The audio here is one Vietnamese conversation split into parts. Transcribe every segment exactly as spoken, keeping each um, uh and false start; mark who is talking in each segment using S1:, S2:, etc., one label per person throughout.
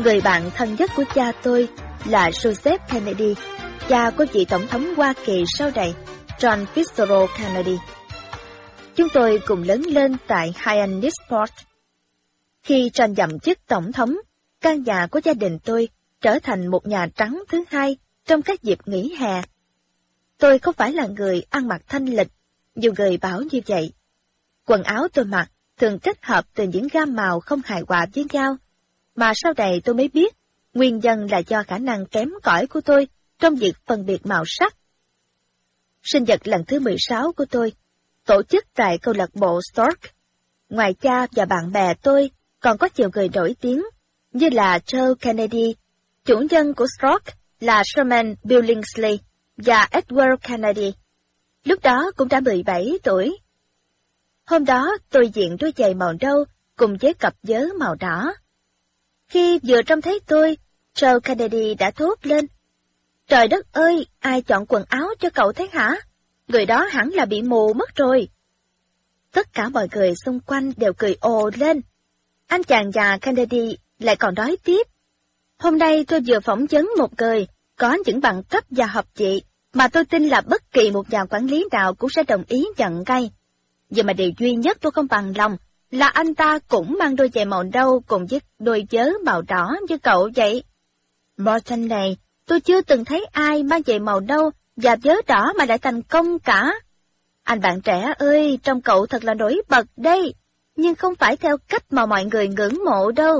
S1: Người bạn thân nhất của cha tôi là Joseph Kennedy, cha của vị tổng thống Hoa Kỳ sau này, John Fitzgerald Kennedy. Chúng tôi cùng lớn lên tại Hyannisport. Khi John nhậm chức tổng thống, căn nhà của gia đình tôi trở thành một nhà trắng thứ hai trong các dịp nghỉ hè. Tôi không phải là người ăn mặc thanh lịch, nhiều người bảo như vậy. Quần áo tôi mặc thường kết hợp từ những gam màu không hài hòa với nhau, mà sau này tôi mới biết nguyên nhân là do khả năng kém cỏi của tôi trong việc phân biệt màu sắc. Sinh nhật lần thứ mười sáu của tôi, tổ chức tại câu lạc bộ Stork. Ngoài cha và bạn bè tôi, còn có nhiều người nổi tiếng, như là Joe Kennedy, chủ nhân của Stork là Sherman Billingsley và Edward Kennedy. Lúc đó cũng đã mười bảy tuổi. Hôm đó tôi diện đôi giày màu nâu cùng với cặp vớ màu đỏ. Khi vừa trông thấy tôi, Joe Kennedy đã thốt lên: "Trời đất ơi, ai chọn quần áo cho cậu thế hả? Người đó hẳn là bị mù mất rồi." Tất cả mọi người xung quanh đều cười ồ lên. Anh chàng già Kennedy lại còn nói tiếp: "Hôm nay tôi vừa phỏng vấn một người có những bằng cấp và học vị mà tôi tin là bất kỳ một nhà quản lý nào cũng sẽ đồng ý nhận ngay. Vậy mà điều duy nhất tôi không bằng lòng là anh ta cũng mang đôi giày màu nâu cùng với đôi vớ màu đỏ như cậu vậy. Morton này, tôi chưa từng thấy ai mang giày màu nâu và vớ đỏ mà lại thành công cả. Anh bạn trẻ ơi, trông cậu thật là nổi bật đây, nhưng không phải theo cách mà mọi người ngưỡng mộ đâu."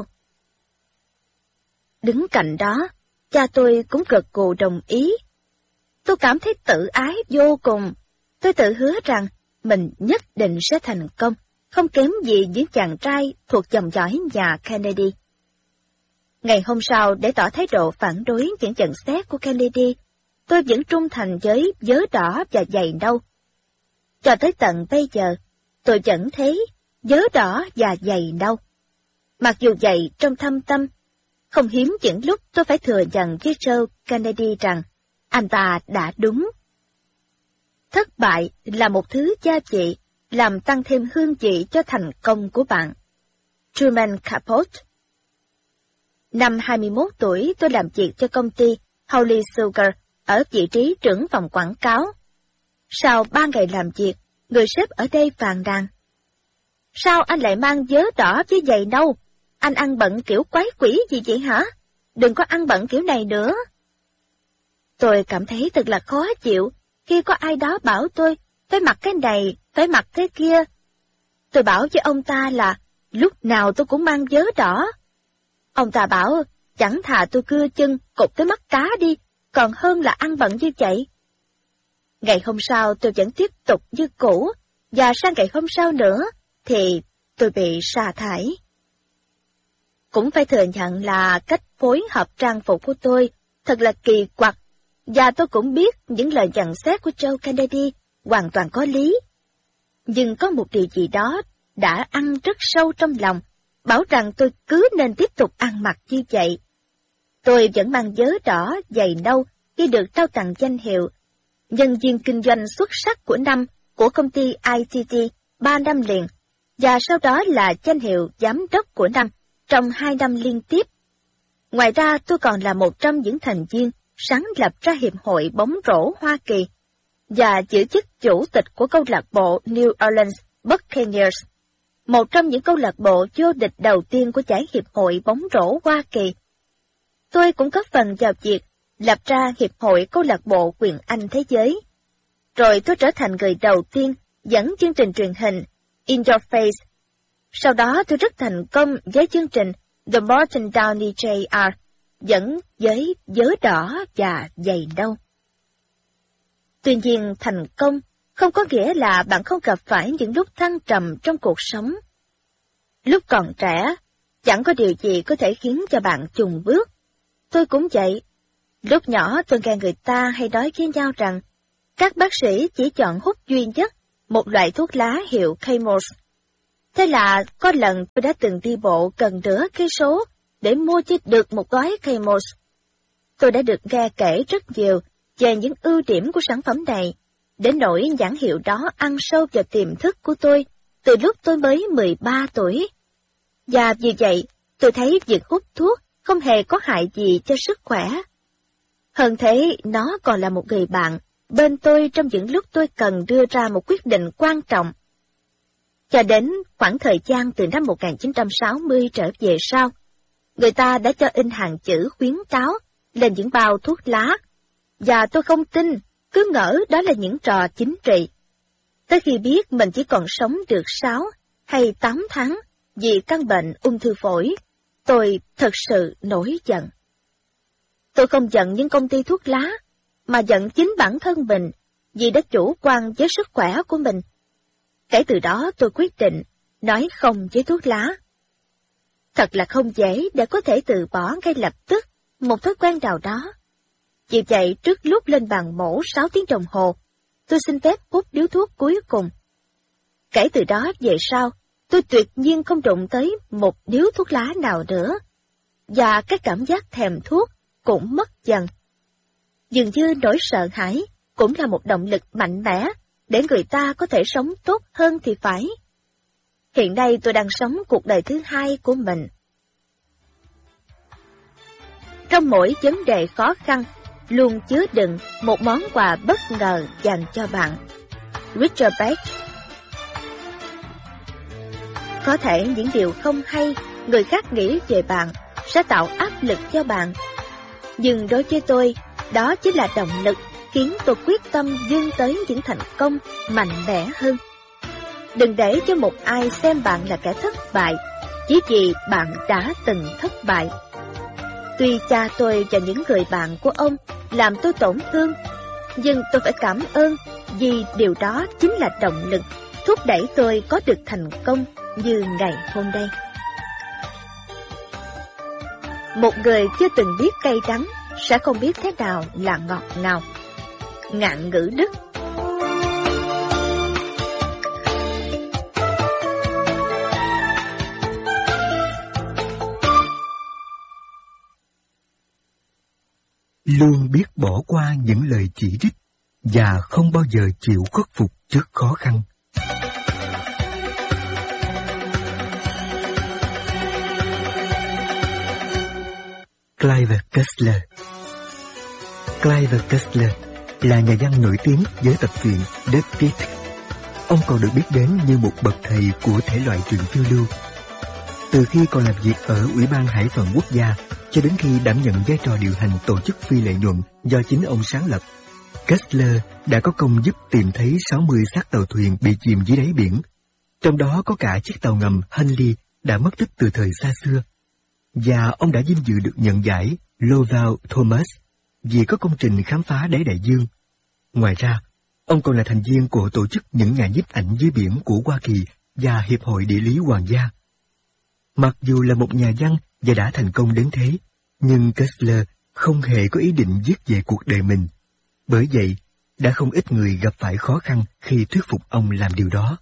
S1: Đứng cạnh đó, cha tôi cũng gật gù đồng ý. Tôi cảm thấy tự ái vô cùng. Tôi tự hứa rằng mình nhất định sẽ thành công, không kém gì những chàng trai thuộc dòng dõi nhà Kennedy. Ngày hôm sau, để tỏ thái độ phản đối những nhận xét của Kennedy, tôi vẫn trung thành với vớ đỏ và giày nâu. Cho tới tận bây giờ, tôi vẫn thấy vớ đỏ và giày nâu. Mặc dù vậy, trong thâm tâm, không hiếm những lúc tôi phải thừa nhận với Joe Kennedy rằng anh ta đã đúng. Thất bại là một thứ gia vị, làm tăng thêm hương vị cho thành công của bạn. Truman Capote. Năm hai mươi mốt tuổi, tôi làm việc cho công ty Holy Sugar ở vị trí trưởng phòng quảng cáo. Sau ba ngày làm việc, người sếp ở đây phàn nàn: "Sao anh lại mang vớ đỏ với giày nâu? Anh ăn bận kiểu quái quỷ gì vậy hả? Đừng có ăn bận kiểu này nữa." Tôi cảm thấy thật là khó chịu khi có ai đó bảo tôi phải mặc cái này, phải mặc thế kia. Tôi bảo với ông ta là lúc nào tôi cũng mang vớ đỏ. Ông ta bảo chẳng thà tôi cưa chân cột tới mắt cá đi, còn hơn là ăn bận như vậy. Ngày hôm sau tôi vẫn tiếp tục như cũ, và sang ngày hôm sau nữa thì tôi bị sa thải. Cũng phải thừa nhận là cách phối hợp trang phục của tôi thật là kỳ quặc, và tôi cũng biết những lời nhận xét của Joe Kennedy hoàn toàn có lý. Nhưng có một điều gì đó đã ăn rất sâu trong lòng, bảo rằng tôi cứ nên tiếp tục ăn mặc như vậy. Tôi vẫn mang vớ đỏ, giày nâu khi được trao tặng danh hiệu nhân viên kinh doanh xuất sắc của năm của công ty I T T ba năm liền, và sau đó là danh hiệu giám đốc của năm trong hai năm liên tiếp. Ngoài ra, tôi còn là một trong những thành viên sáng lập ra Hiệp hội bóng rổ Hoa Kỳ và giữ chức chủ tịch của câu lạc bộ New Orleans Buccaneers, một trong những câu lạc bộ vô địch đầu tiên của giải Hiệp hội bóng rổ Hoa Kỳ. Tôi cũng có phần vào việc lập ra Hiệp hội câu lạc bộ quyền Anh thế giới. Rồi tôi trở thành người đầu tiên dẫn chương trình truyền hình In Your Face. Sau đó tôi rất thành công với chương trình The Morton Downey J R, dẫn với vớ đỏ và giày nâu. Tuy nhiên, thành công không có nghĩa là bạn không gặp phải những lúc thăng trầm trong cuộc sống. Lúc còn trẻ, chẳng có điều gì có thể khiến cho bạn chùn bước. Tôi cũng vậy. Lúc nhỏ tôi nghe người ta hay nói với nhau rằng các bác sĩ chỉ chọn hút duy nhất một loại thuốc lá hiệu Camels. Thế là có lần tôi đã từng đi bộ gần nửa cây số để mua cho được một gói Camels. Tôi đã được nghe kể rất nhiều về những ưu điểm của sản phẩm này, đến nỗi nhãn hiệu đó ăn sâu vào tiềm thức của tôi từ lúc tôi mới mười ba tuổi. Và vì vậy, tôi thấy việc hút thuốc không hề có hại gì cho sức khỏe. Hơn thế, nó còn là một người bạn bên tôi trong những lúc tôi cần đưa ra một quyết định quan trọng. Cho đến khoảng thời gian từ năm một nghìn chín trăm sáu mươi trở về sau, người ta đã cho in hàng chữ khuyến cáo lên những bao thuốc lá, và tôi không tin, cứ ngỡ đó là những trò chính trị. Tới khi biết mình chỉ còn sống được sáu hay tám tháng vì căn bệnh ung thư phổi, tôi thật sự nổi giận. Tôi không giận những công ty thuốc lá, mà giận chính bản thân mình vì đã chủ quan với sức khỏe của mình. Kể từ đó tôi quyết định nói không với thuốc lá. Thật là không dễ để có thể từ bỏ ngay lập tức một thói quen nào đó. Vì vậy, trước lúc lên bàn mổ sáu tiếng đồng hồ, tôi xin phép hút điếu thuốc cuối cùng. Kể từ đó về sau, tôi tuyệt nhiên không đụng tới một điếu thuốc lá nào nữa, và cái cảm giác thèm thuốc cũng mất dần. Dường như nỗi sợ hãi cũng là một động lực mạnh mẽ để người ta có thể sống tốt hơn thì phải. Hiện nay tôi đang sống cuộc đời thứ hai của mình. Trong mỗi vấn đề khó khăn, luôn chứa đựng một món quà bất ngờ dành cho bạn. Richard Bach. Có thể những điều không hay người khác nghĩ về bạn sẽ tạo áp lực cho bạn. Nhưng đối với tôi, đó chính là động lực khiến tôi quyết tâm vươn tới những thành công mạnh mẽ hơn. Đừng để cho một ai xem bạn là kẻ thất bại, chỉ vì bạn đã từng thất bại. Tuy cha tôi và những người bạn của ông làm tôi tổn thương, nhưng tôi phải cảm ơn vì điều đó chính là động lực thúc đẩy tôi có được thành công như ngày hôm nay. Một người chưa từng biết cay đắng sẽ không biết thế nào là ngọt ngào. Ngạn ngữ Đức.
S2: Luôn biết bỏ qua những lời chỉ trích và không bao giờ chịu khuất phục trước khó khăn. Clive Kessler. Clive Kessler là nhà văn nổi tiếng với tập truyện Dead Beat. Ông còn được biết đến như một bậc thầy của thể loại truyện phiêu lưu. Từ khi còn làm việc ở Ủy ban Hải phận Quốc gia cho đến khi đảm nhận vai trò điều hành tổ chức phi lợi nhuận do chính ông sáng lập, Kessler đã có công giúp tìm thấy sáu mươi xác tàu thuyền bị chìm dưới đáy biển, trong đó có cả chiếc tàu ngầm Hunley đã mất tích từ thời xa xưa. Và ông đã vinh dự được nhận giải Lowell Thomas vì có công trình khám phá đáy đại dương. Ngoài ra, ông còn là thành viên của tổ chức những nhà nhiếp ảnh dưới biển của Hoa Kỳ và Hiệp hội Địa lý Hoàng gia. Mặc dù là một nhà văn và đã thành công đến thế, nhưng Kessler không hề có ý định viết về cuộc đời mình. Bởi vậy, đã không ít người gặp phải khó khăn khi thuyết phục ông làm điều đó.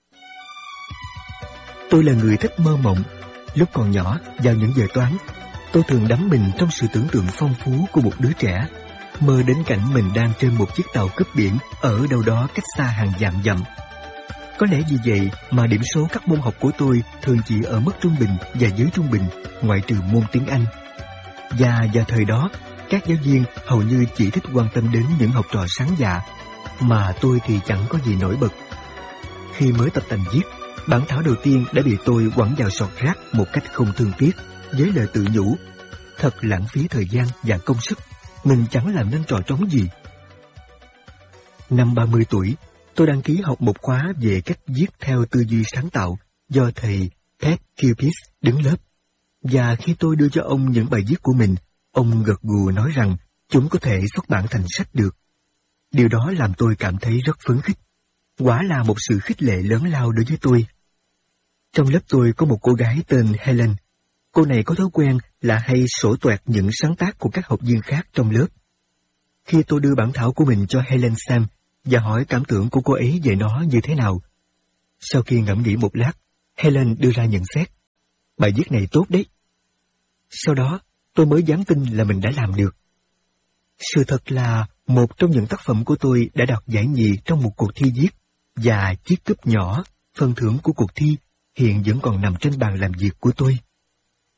S2: Tôi là người thích mơ mộng. Lúc còn nhỏ, vào những giờ toán, tôi thường đắm mình trong sự tưởng tượng phong phú của một đứa trẻ, mơ đến cảnh mình đang trên một chiếc tàu cướp biển ở đâu đó cách xa hàng vạn dặm. Có lẽ vì vậy mà điểm số các môn học của tôi thường chỉ ở mức trung bình và dưới trung bình, ngoại trừ môn tiếng Anh. Và vào thời đó, các giáo viên hầu như chỉ thích quan tâm đến những học trò sáng dạ, mà tôi thì chẳng có gì nổi bật. Khi mới tập tành viết, bản thảo đầu tiên đã bị tôi quẳng vào sọt rác một cách không thương tiếc, với lời tự nhủ: thật lãng phí thời gian và công sức, mình chẳng làm nên trò trống gì. Năm ba mươi tuổi, tôi đăng ký học một khóa về cách viết theo tư duy sáng tạo do thầy Pat Cupis đứng lớp. Và khi tôi đưa cho ông những bài viết của mình, ông gật gù nói rằng chúng có thể xuất bản thành sách được. Điều đó làm tôi cảm thấy rất phấn khích. Quả là một sự khích lệ lớn lao đối với tôi. Trong lớp tôi có một cô gái tên Helen. Cô này có thói quen là hay sổ toẹt những sáng tác của các học viên khác trong lớp. Khi tôi đưa bản thảo của mình cho Helen xem và hỏi cảm tưởng của cô ấy về nó như thế nào, sau khi ngẫm nghĩ một lát, Helen đưa ra nhận xét: bài viết này tốt đấy. Sau đó, tôi mới dám tin là mình đã làm được. Sự thật là một trong những tác phẩm của tôi đã đoạt giải nhì trong một cuộc thi viết, và chiếc cúp nhỏ, phần thưởng của cuộc thi, hiện vẫn còn nằm trên bàn làm việc của tôi.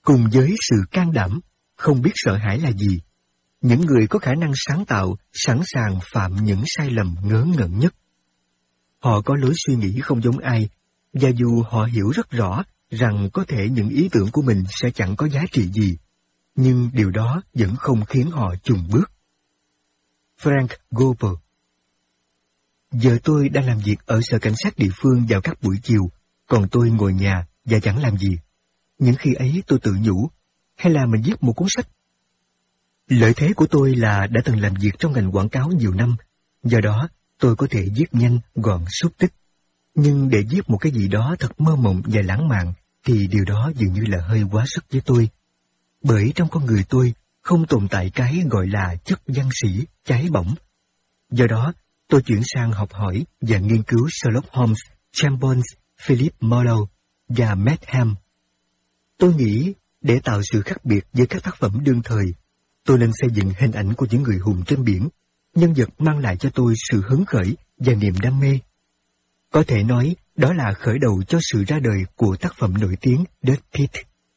S2: cùng với sự can đảm, không biết sợ hãi là gì. Những người có khả năng sáng tạo, sẵn sàng phạm những sai lầm ngớ ngẩn nhất. Họ có lối suy nghĩ không giống ai, và dù họ hiểu rất rõ rằng có thể những ý tưởng của mình sẽ chẳng có giá trị gì, nhưng điều đó vẫn không khiến họ chùn bước. Frank Goebel. Giờ tôi đang làm việc ở sở cảnh sát địa phương vào các buổi chiều, còn tôi ngồi nhà và chẳng làm gì. Những khi ấy tôi tự nhủ, hay là mình viết một cuốn sách. Lợi thế của tôi là đã từng làm việc trong ngành quảng cáo nhiều năm, do đó tôi có thể viết nhanh, gọn, xúc tích. Nhưng để viết một cái gì đó thật mơ mộng và lãng mạn, thì điều đó dường như là hơi quá sức với tôi. Bởi trong con người tôi không tồn tại cái gọi là chất văn sĩ, cháy bỏng. Do đó, tôi chuyển sang học hỏi và nghiên cứu Sherlock Holmes, Chambers, Philip Marlowe và Metham. Tôi nghĩ, để tạo sự khác biệt với các tác phẩm đương thời, tôi nên xây dựng hình ảnh của những người hùng trên biển, nhân vật mang lại cho tôi sự hứng khởi và niềm đam mê. Có thể nói, đó là khởi đầu cho sự ra đời của tác phẩm nổi tiếng Dead Pit.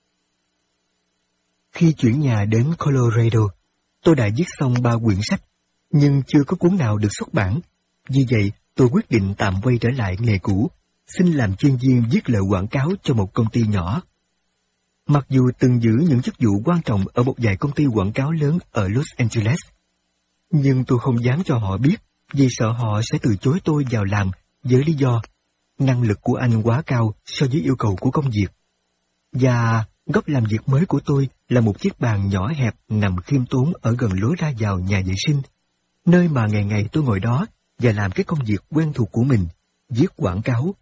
S2: Khi chuyển nhà đến Colorado, tôi đã viết xong ba quyển sách, nhưng chưa có cuốn nào được xuất bản. Vì vậy, tôi quyết định tạm quay trở lại nghề cũ, xin làm chuyên viên viết lời quảng cáo cho một công ty nhỏ. Mặc dù từng giữ những chức vụ quan trọng ở một vài công ty quảng cáo lớn ở Los Angeles, nhưng tôi không dám cho họ biết vì sợ họ sẽ từ chối tôi vào làm với lý do năng lực của anh quá cao so với yêu cầu của công việc. Và góc làm việc mới của tôi là một chiếc bàn nhỏ hẹp nằm khiêm tốn ở gần lối ra vào nhà vệ sinh, nơi mà ngày ngày tôi ngồi đó và làm cái công việc quen thuộc của mình, viết quảng cáo.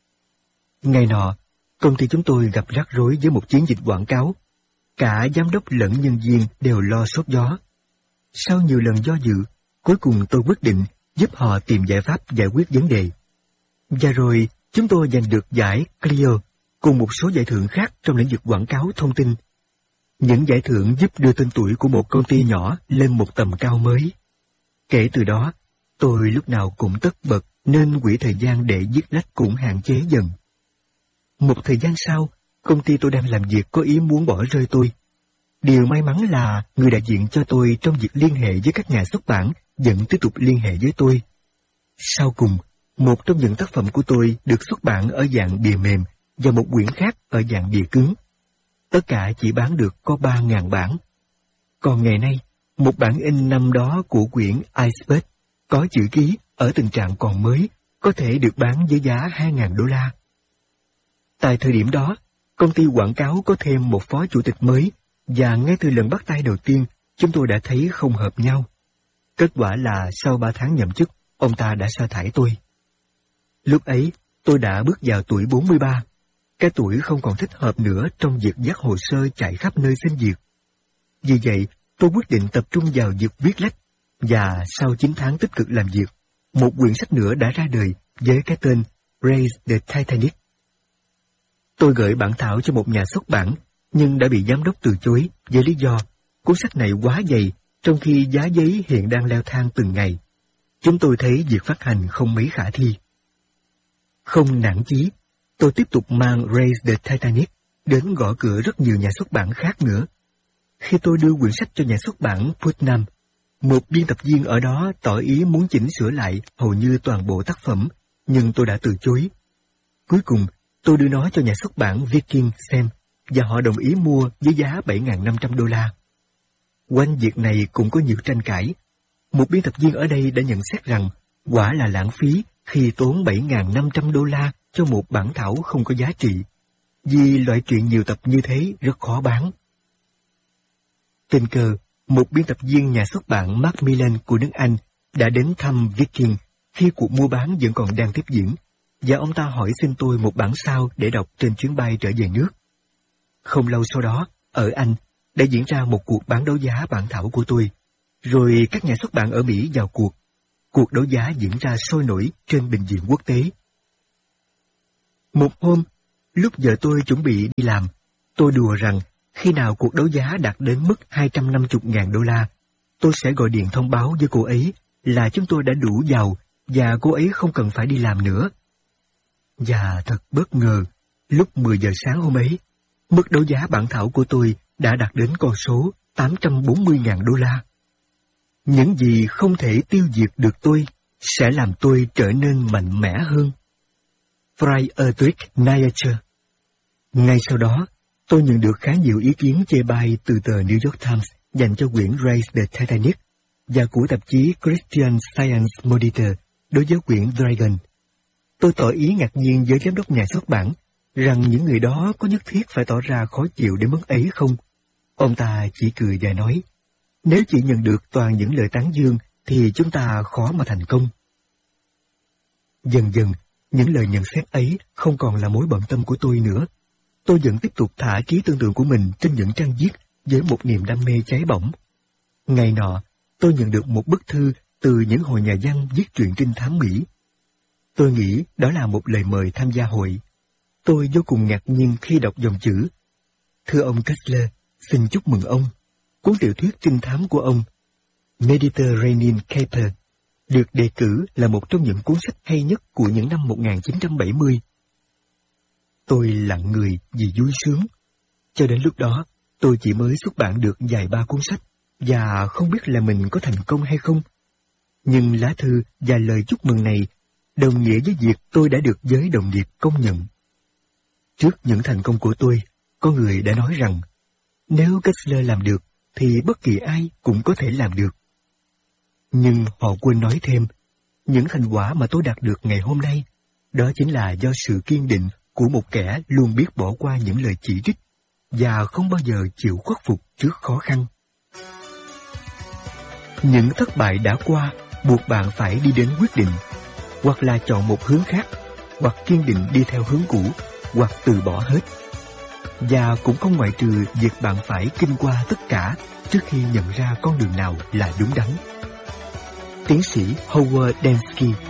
S2: Ngày nọ, công ty chúng tôi gặp rắc rối với một chiến dịch quảng cáo. Cả giám đốc lẫn nhân viên đều lo sốt gió. Sau nhiều lần do dự, cuối cùng tôi quyết định giúp họ tìm giải pháp giải quyết vấn đề. Và rồi, chúng tôi giành được giải Clio cùng một số giải thưởng khác trong lĩnh vực quảng cáo thông tin. Những giải thưởng giúp đưa tên tuổi của một công ty nhỏ lên một tầm cao mới. Kể từ đó, tôi lúc nào cũng tất bật nên quỹ thời gian để viết lách cũng hạn chế dần. Một thời gian sau, công ty tôi đang làm việc có ý muốn bỏ rơi tôi. Điều may mắn là người đại diện cho tôi trong việc liên hệ với các nhà xuất bản vẫn tiếp tục liên hệ với tôi. Sau cùng, một trong những tác phẩm của tôi được xuất bản ở dạng bìa mềm và một quyển khác ở dạng bìa cứng. Tất cả chỉ bán được có ba nghìn bản. Còn ngày nay, một bản in năm đó của quyển Iceberg có chữ ký ở tình trạng còn mới có thể được bán với giá hai nghìn đô la. Tại thời điểm đó, công ty quảng cáo có thêm một phó chủ tịch mới, và ngay từ lần bắt tay đầu tiên, chúng tôi đã thấy không hợp nhau. Kết quả là sau ba tháng nhậm chức, ông ta đã sa thải tôi. Lúc ấy, tôi đã bước vào tuổi bốn mươi ba. Cái tuổi không còn thích hợp nữa trong việc dắt hồ sơ chạy khắp nơi xin việc. Vì vậy, tôi quyết định tập trung vào việc viết lách, và sau chín tháng tích cực làm việc, một quyển sách nữa đã ra đời với cái tên Raise the Titanic. Tôi gửi bản thảo cho một nhà xuất bản, nhưng đã bị giám đốc từ chối với lý do cuốn sách này quá dày, trong khi giá giấy hiện đang leo thang từng ngày. Chúng tôi thấy việc phát hành không mấy khả thi. Không nản chí, tôi tiếp tục mang Raise the Titanic đến gõ cửa rất nhiều nhà xuất bản khác nữa. Khi tôi đưa quyển sách cho nhà xuất bản Putnam, một biên tập viên ở đó tỏ ý muốn chỉnh sửa lại hầu như toàn bộ tác phẩm, nhưng tôi đã từ chối. Cuối cùng, tôi đưa nó cho nhà xuất bản Viking xem, và họ đồng ý mua với giá bảy nghìn năm trăm đô la. Quanh việc này cũng có nhiều tranh cãi. Một biên tập viên ở đây đã nhận xét rằng quả là lãng phí khi tốn bảy nghìn năm trăm đô la cho một bản thảo không có giá trị, vì loại truyện nhiều tập như thế rất khó bán. Tình cờ, một biên tập viên nhà xuất bản Macmillan của nước Anh đã đến thăm Viking khi cuộc mua bán vẫn còn đang tiếp diễn, và ông ta hỏi xin tôi một bản sao để đọc trên chuyến bay trở về nước. Không lâu sau đó, ở Anh, đã diễn ra một cuộc bán đấu giá bản thảo của tôi, rồi các nhà xuất bản ở Mỹ vào cuộc. Cuộc đấu giá diễn ra sôi nổi trên bệnh viện quốc tế. Một hôm, lúc vợ tôi chuẩn bị đi làm, tôi đùa rằng khi nào cuộc đấu giá đạt đến mức hai trăm năm mươi nghìn đô la, tôi sẽ gọi điện thông báo với cô ấy là chúng tôi đã đủ giàu và cô ấy không cần phải đi làm nữa. Và thật bất ngờ, lúc mười giờ sáng hôm ấy, Mức đấu giá bản thảo của tôi đã đạt đến con số tám trăm bốn mươi nghìn đô la. Những gì không thể tiêu diệt được tôi sẽ làm tôi trở nên mạnh mẽ hơn. Friedrich Nietzsche. Ngay sau đó, tôi nhận được khá nhiều ý kiến chê bai từ tờ New York Times dành cho quyển Race the Titanic và của tạp chí Christian Science Monitor đối với quyển Dragon. Tôi tỏ ý ngạc nhiên với giám đốc nhà xuất bản rằng những người đó có nhất thiết phải tỏ ra khó chịu đến mức ấy không. Ông ta chỉ cười và nói, nếu chỉ nhận được toàn những lời tán dương thì chúng ta khó mà thành công. Dần dần, những lời nhận xét ấy không còn là mối bận tâm của tôi nữa. Tôi vẫn tiếp tục thả trí tưởng tượng của mình trên những trang viết với một niềm đam mê cháy bỏng. Ngày nọ, tôi nhận được một bức thư từ những hội nhà văn viết truyện trinh thám Mỹ. Tôi nghĩ đó là một lời mời tham gia hội. Tôi vô cùng ngạc nhiên khi đọc dòng chữ. Thưa ông Kessler, xin chúc mừng ông. Cuốn tiểu thuyết trinh thám của ông, Mediterranean Caper, được đề cử là một trong những cuốn sách hay nhất của những năm một nghìn chín trăm bảy mươi. Tôi lặng người vì vui sướng. Cho đến lúc đó, tôi chỉ mới xuất bản được vài ba cuốn sách, và không biết là mình có thành công hay không. Nhưng lá thư và lời chúc mừng này đồng nghĩa với việc tôi đã được giới đồng nghiệp công nhận. Trước những thành công của tôi, có người đã nói rằng, nếu Kessler làm được, thì bất kỳ ai cũng có thể làm được. Nhưng họ quên nói thêm, những thành quả mà tôi đạt được ngày hôm nay, đó chính là do sự kiên định của một kẻ luôn biết bỏ qua những lời chỉ trích, và không bao giờ chịu khuất phục trước khó khăn. Những thất bại đã qua buộc bạn phải đi đến quyết định, hoặc là chọn một hướng khác, hoặc kiên định đi theo hướng cũ, hoặc từ bỏ hết. Và cũng không ngoại trừ việc bạn phải kinh qua tất cả trước khi nhận ra con đường nào là đúng đắn. Tiến sĩ Howard Densky